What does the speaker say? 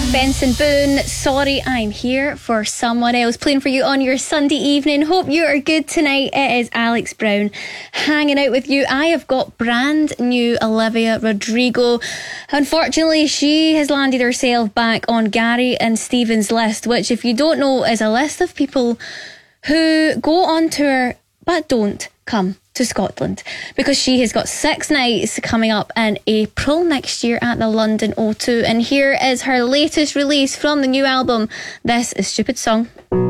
Benson Boone, Sorry I'm Here for Someone Else, playing for you on your Sunday evening. Hope you are good tonight. It is Alex Brown hanging out with you. I have got brand new Olivia Rodrigo. Unfortunately, she has landed herself back on Gary and Stephen's list, which, if you don't know, is a list of people who go on tour but don't come to Scotland, because she has got 6 nights coming up in April next year at the London O2. And here is her latest release from the new album. This is Stupid Song.